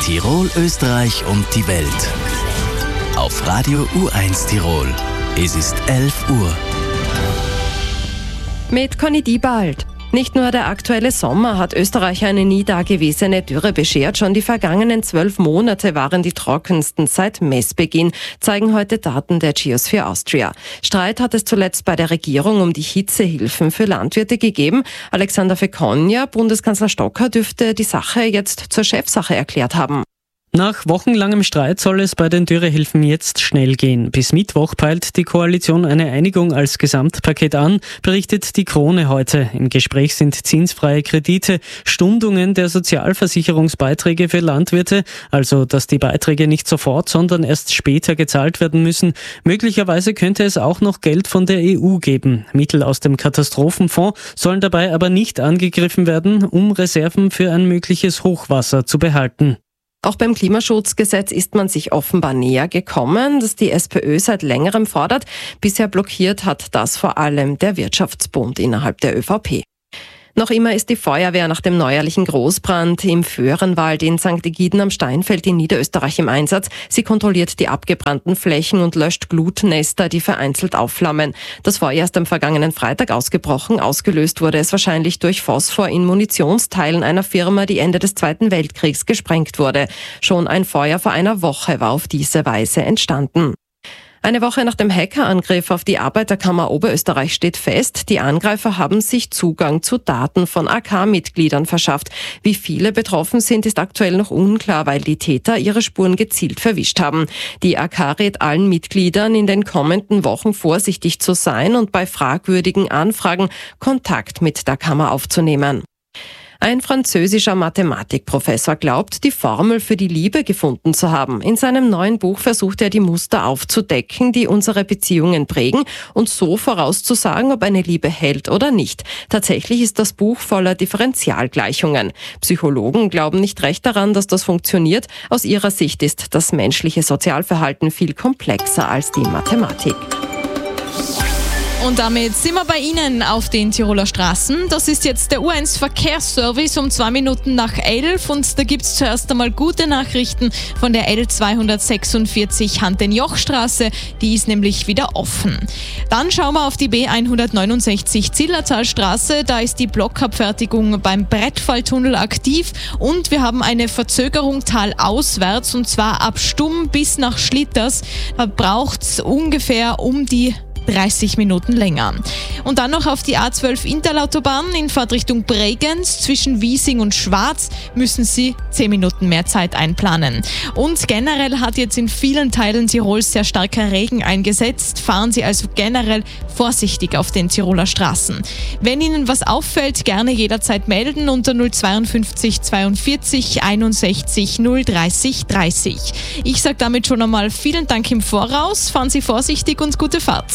Tirol, Österreich und die Welt. Auf Radio U1 Tirol. Es ist 11 Uhr. Mit Conny Diebald. Nicht nur der aktuelle Sommer hat Österreich eine nie dagewesene Dürre beschert. Schon die vergangenen 12 Monate waren die trockensten seit Messbeginn, zeigen heute Daten der Geosphere Austria. Streit hat es zuletzt bei der Regierung um die Hitzehilfen für Landwirte gegeben. Alexander Fekonja, Bundeskanzler Stocker, dürfte die Sache jetzt zur Chefsache erklärt haben. Nach wochenlangem Streit soll es bei den Dürrehilfen jetzt schnell gehen. Bis Mittwoch peilt die Koalition eine Einigung als Gesamtpaket an, berichtet die Krone heute. Im Gespräch sind zinsfreie Kredite, Stundungen der Sozialversicherungsbeiträge für Landwirte, also dass die Beiträge nicht sofort, sondern erst später gezahlt werden müssen. Möglicherweise könnte es auch noch Geld von der EU geben. Mittel aus dem Katastrophenfonds sollen dabei aber nicht angegriffen werden, um Reserven für ein mögliches Hochwasser zu behalten. Auch beim Klimaschutzgesetz ist man sich offenbar näher gekommen, das die SPÖ seit längerem fordert. Bisher blockiert hat das vor allem der Wirtschaftsbund innerhalb der ÖVP. Noch immer ist die Feuerwehr nach dem neuerlichen Großbrand im Föhrenwald in St. Egiden am Steinfeld in Niederösterreich im Einsatz. Sie kontrolliert die abgebrannten Flächen und löscht Glutnester, die vereinzelt aufflammen. Das Feuer ist am vergangenen Freitag ausgebrochen. Ausgelöst wurde es wahrscheinlich durch Phosphor in Munitionsteilen einer Firma, die Ende des Zweiten Weltkriegs gesprengt wurde. Schon ein Feuer vor einer Woche war auf diese Weise entstanden. Eine Woche nach dem Hackerangriff auf die Arbeiterkammer Oberösterreich steht fest, die Angreifer haben sich Zugang zu Daten von AK-Mitgliedern verschafft. Wie viele betroffen sind, ist aktuell noch unklar, weil die Täter ihre Spuren gezielt verwischt haben. Die AK rät allen Mitgliedern, in den kommenden Wochen vorsichtig zu sein und bei fragwürdigen Anfragen Kontakt mit der Kammer aufzunehmen. Ein französischer Mathematikprofessor glaubt, die Formel für die Liebe gefunden zu haben. In seinem neuen Buch versucht er, die Muster aufzudecken, die unsere Beziehungen prägen und so vorauszusagen, ob eine Liebe hält oder nicht. Tatsächlich ist das Buch voller Differentialgleichungen. Psychologen glauben nicht recht daran, dass das funktioniert. Aus ihrer Sicht ist das menschliche Sozialverhalten viel komplexer als die Mathematik. Und damit sind wir bei Ihnen auf den Tiroler Straßen. Das ist jetzt der U1 Verkehrsservice um 2 Minuten nach 11 und da gibt es zuerst einmal gute Nachrichten von der L246 Hantenjochstraße. Die ist nämlich wieder offen. Dann schauen wir auf die B169 Zillertalstraße. Da ist die Blockabfertigung beim Brettfalltunnel aktiv und wir haben eine Verzögerung talauswärts und zwar ab Stumm bis nach Schlitters. Da braucht es ungefähr um die 30 Minuten länger. Und dann noch auf die A12 Interlautobahn in Fahrtrichtung Bregenz zwischen Wiesing und Schwarz müssen Sie 10 Minuten mehr Zeit einplanen. Und generell hat jetzt in vielen Teilen Tirols sehr starker Regen eingesetzt. Fahren Sie also generell vorsichtig auf den Tiroler Straßen. Wenn Ihnen was auffällt, gerne jederzeit melden unter 052 42 61 030 30. Ich sage damit schon einmal vielen Dank im Voraus. Fahren Sie vorsichtig und gute Fahrt.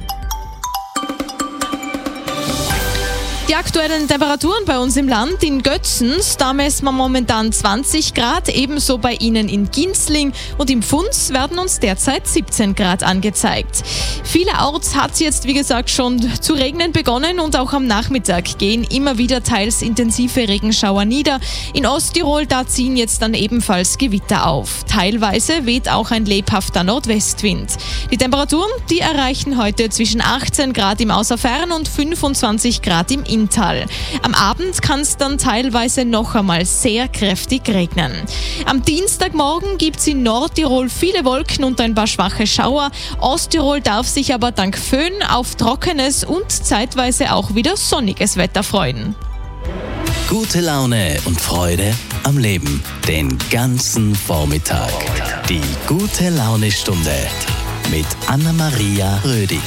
Die aktuellen Temperaturen bei uns im Land in Götzens, da messen wir momentan 20 Grad, ebenso bei Ihnen in Ginzling und im Pfunds werden uns derzeit 17 Grad angezeigt. Vielerorts hat es jetzt, wie gesagt, schon zu regnen begonnen und auch am Nachmittag gehen immer wieder teils intensive Regenschauer nieder. In Osttirol, da ziehen jetzt dann ebenfalls Gewitter auf. Teilweise weht auch ein lebhafter Nordwestwind. Die Temperaturen, die erreichen heute zwischen 18 Grad im Außerfern und 25 Grad im Inntal. Am Abend kann es dann teilweise noch einmal sehr kräftig regnen. Am Dienstagmorgen gibt es in Nordtirol viele Wolken und ein paar schwache Schauer. Osttirol darf sich aber dank Föhn auf trockenes und zeitweise auch wieder sonniges Wetter freuen. Gute Laune und Freude am Leben. Den ganzen Vormittag. Die Gute-Laune-Stunde mit Anna-Maria Rödi.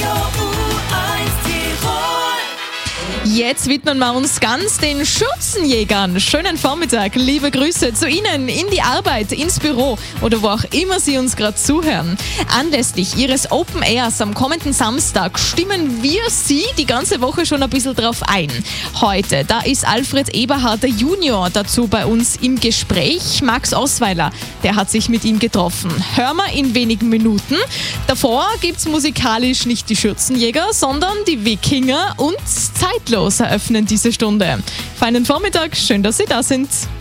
Jetzt widmen wir uns ganz den Schürzenjägern. Schönen Vormittag, liebe Grüße zu Ihnen in die Arbeit, ins Büro oder wo auch immer Sie uns gerade zuhören. Anlässlich Ihres Open Airs am kommenden Samstag stimmen wir Sie die ganze Woche schon ein bisschen drauf ein. Heute, da ist Alfred Eberharter Junior dazu bei uns im Gespräch. Max Osweiler, der hat sich mit ihm getroffen. Hören wir in wenigen Minuten. Davor gibt's musikalisch nicht die Schürzenjäger, sondern die Wikinger und Zeitlos eröffnen diese Stunde. Feinen Vormittag, schön, dass Sie da sind.